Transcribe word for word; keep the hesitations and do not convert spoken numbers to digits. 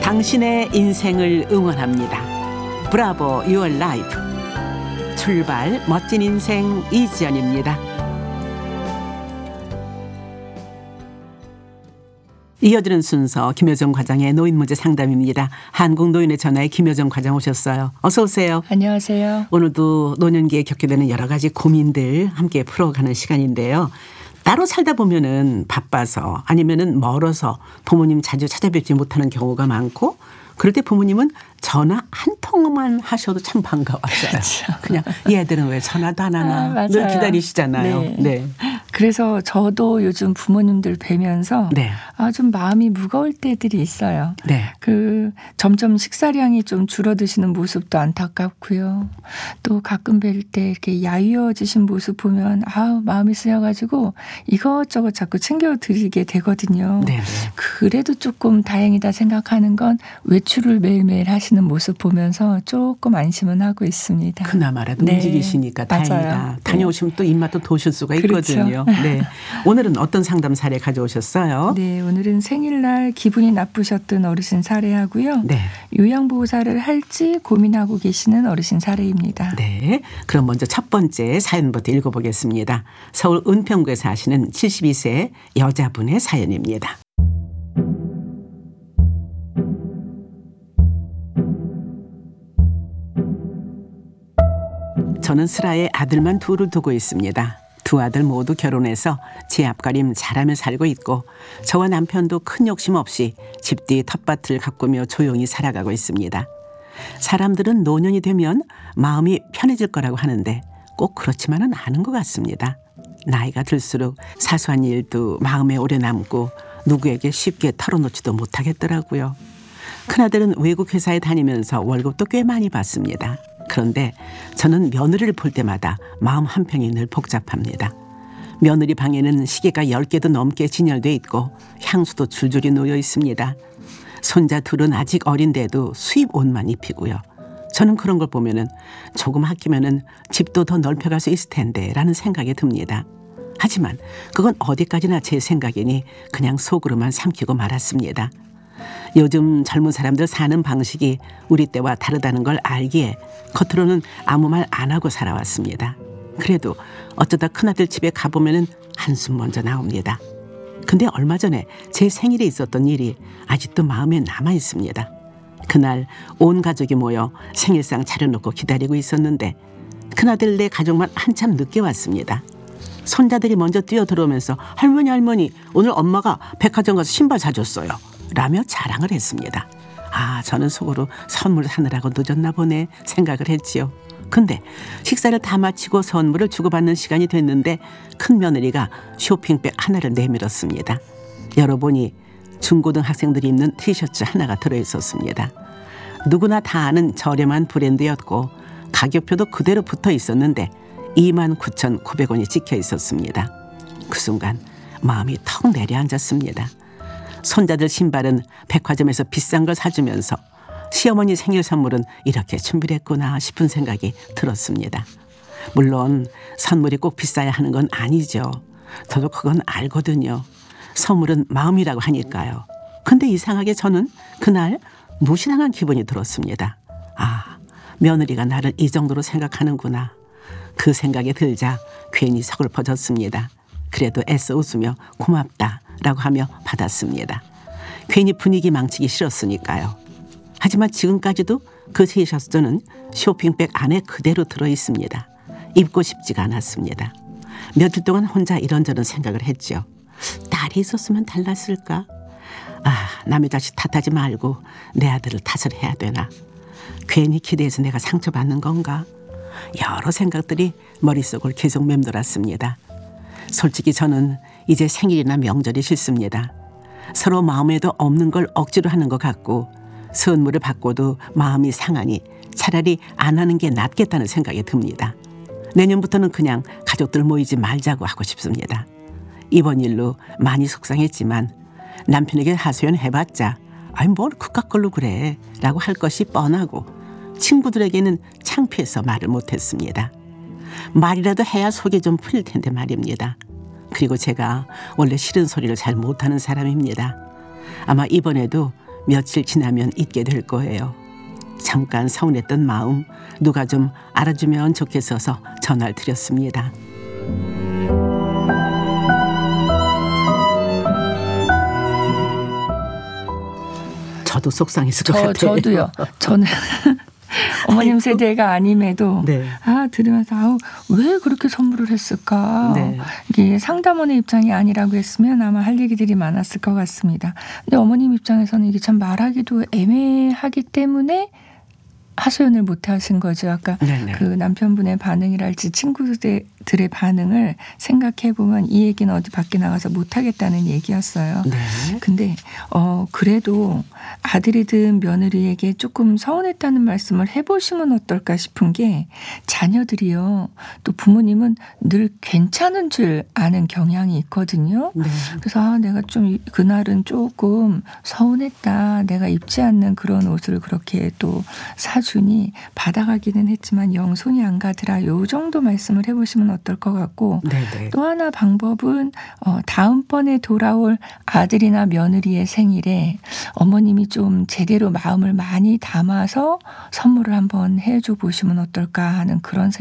당신의 인생을 응원합니다. 브라보 Your Life. 출발 멋진 인생 이지연입니다. 이어지는 순서 김효정 과장의 노인문제 상담입니다. 한국노인의 전화에 김효정 과장 오셨어요. 어서 오세요. 안녕하세요. 오늘도 노년기에 겪게 되는 여러 가지 고민들 함께 풀어가는 시간인데요. 따로 살다 보면은 바빠서 아니면은 멀어서 부모님 자주 찾아뵙지 못하는 경우가 많고, 그럴 때 부모님은 전화 한 통만 하셔도 참 반가워하셔요. 그렇죠. 그냥 얘들은 왜 전화도 안 하나 아, 늘 기다리시잖아요. 네. 네. 그래서 저도 요즘 부모님들 뵈면서 네. 아, 좀 마음이 무거울 때들이 있어요. 네. 그 점점 식사량이 좀 줄어드시는 모습도 안타깝고요. 또 가끔 뵐 때 이렇게 야위어지신 모습 보면 아, 마음이 쓰여가지고 이것저것 자꾸 챙겨드리게 되거든요. 네. 그래도 조금 다행이다 생각하는 건 외출을 매일매일 하시는 모습 보면서 조금 안심은 하고 있습니다. 그나마라도 네. 움직이시니까 다행이다. 맞아요. 다녀오시면 또 입맛도 도실 수가 있거든요. 그렇죠. 네. 오늘은 어떤 상담 사례 가져오셨어요? 네, 오늘은 생일날 기분이 나쁘셨던 어르신 사례하고요. 네. 요양보호사를 할지 고민하고 계시는 어르신 사례입니다. 네. 그럼 먼저 첫 번째 사연부터 읽어보겠습니다. 서울 은평구에 사시는 칠십이 세 여자분의 사연입니다. 저는 슬하에 아들만 둘을 두고 있습니다. 두 아들 모두 결혼해서 제 앞가림 잘하며 살고 있고, 저와 남편도 큰 욕심 없이 집 뒤 텃밭을 가꾸며 조용히 살아가고 있습니다. 사람들은 노년이 되면 마음이 편해질 거라고 하는데 꼭 그렇지만은 않은 것 같습니다. 나이가 들수록 사소한 일도 마음에 오래 남고 누구에게 쉽게 털어놓지도 못하겠더라고요. 큰아들은 외국 회사에 다니면서 월급도 꽤 많이 받습니다. 그런데 저는 며느리를 볼 때마다 마음 한편이 늘 복잡합니다. 며느리 방에는 시계가 열 개도 넘게 진열돼 있고 향수도 줄줄이 놓여 있습니다. 손자 둘은 아직 어린데도 수입 옷만 입히고요. 저는 그런 걸 보면은 조금 아끼면은 집도 더 넓혀갈 수 있을 텐데 라는 생각이 듭니다. 하지만 그건 어디까지나 제 생각이니 그냥 속으로만 삼키고 말았습니다. 요즘 젊은 사람들 사는 방식이 우리 때와 다르다는 걸 알기에 겉으로는 아무 말 안 하고 살아왔습니다. 그래도 어쩌다 큰아들 집에 가보면 한숨 먼저 나옵니다. 근데 얼마 전에 제 생일에 있었던 일이 아직도 마음에 남아 있습니다. 그날 온 가족이 모여 생일상 차려놓고 기다리고 있었는데 큰아들 네 가족만 한참 늦게 왔습니다. 손자들이 먼저 뛰어들어오면서 할머니 할머니 오늘 엄마가 백화점 가서 신발 사줬어요 라며 자랑을 했습니다. 아, 저는 속으로 선물 사느라고 늦었나 보네 생각을 했지요. 근데 식사를 다 마치고 선물을 주고받는 시간이 됐는데 큰 며느리가 쇼핑백 하나를 내밀었습니다. 열어보니 중고등학생들이 입는 티셔츠 하나가 들어있었습니다. 누구나 다 아는 저렴한 브랜드였고 가격표도 그대로 붙어 있었는데 이만 구천구백 원이 찍혀 있었습니다. 그 순간 마음이 턱 내려앉았습니다. 손자들 신발은 백화점에서 비싼 걸 사주면서 시어머니 생일 선물은 이렇게 준비를 했구나 싶은 생각이 들었습니다. 물론 선물이 꼭 비싸야 하는 건 아니죠. 저도 그건 알거든요. 선물은 마음이라고 하니까요. 근데 이상하게 저는 그날 무시당한 기분이 들었습니다. 아, 며느리가 나를 이 정도로 생각하는구나. 그 생각이 들자 괜히 서글퍼졌습니다. 그래도 애써 웃으며 고맙다라고 하며 받았습니다. 괜히 분위기 망치기 싫었으니까요. 하지만 지금까지도 그 티셔츠는 쇼핑백 안에 그대로 들어있습니다. 입고 싶지가 않았습니다. 며칠 동안 혼자 이런저런 생각을 했죠. 딸이 있었으면 달랐을까? 아, 남의 자식 탓하지 말고 내 아들을 탓을 해야 되나? 괜히 기대해서 내가 상처받는 건가? 여러 생각들이 머릿속을 계속 맴돌았습니다. 솔직히 저는 이제 생일이나 명절이 싫습니다. 서로 마음에도 없는 걸 억지로 하는 것 같고 선물을 받고도 마음이 상하니 차라리 안 하는 게 낫겠다는 생각이 듭니다. 내년부터는 그냥 가족들 모이지 말자고 하고 싶습니다. 이번 일로 많이 속상했지만 남편에게 하소연해봤자 아니 뭘 그깟 걸로 그래 라고 할 것이 뻔하고 친구들에게는 창피해서 말을 못했습니다. 말이라도 해야 속이 좀 풀릴 텐데 말입니다. 그리고 제가 원래 싫은 소리를 잘 못하는 사람입니다. 아마 이번에도 며칠 지나면 잊게 될 거예요. 잠깐 서운했던 마음 누가 좀 알아주면 좋겠어서 전화를 드렸습니다. 저도 속상했을 것 저, 같아요. 저도요. 저는 어머님 세대가 아님에도 네. 아 들으면서 아우 왜 그렇게 선물을 했을까. 네. 이게 상담원의 입장이 아니라고 했으면 아마 할 얘기들이 많았을 것 같습니다. 근데 어머님 입장에서는 이게 참 말하기도 애매하기 때문에 하소연을 못 하신 거죠. 아까 네네. 그 남편분의 반응이랄지 친구들의 반응을 생각해 보면 이 얘기는 어디 밖에 나가서 못 하겠다는 얘기였어요. 네. 근데 어 그래도 아들이든 며느리에게 조금 서운했다는 말씀을 해보시면 어떨까 싶은 게 자녀들이요. 또 부모님은 늘 괜찮은 줄 아는 경향이 있거든요. 네. 그래서 아, 내가 좀 그날은 조금 서운했다. 내가 입지 않는 그런 옷을 그렇게 또 사주니 받아가기는 했지만 영손이 안 가더라. 요 정도 말씀을 해보시면 어떨 것 같고 네네. 또 하나 방법은 어, 다음번에 돌아올 아들이나 며느리의 생일에 어머님이 좀 제대로 마음을 많이 담아서 선물을 한번 해줘 보시면 어떨까 하는 그런 생각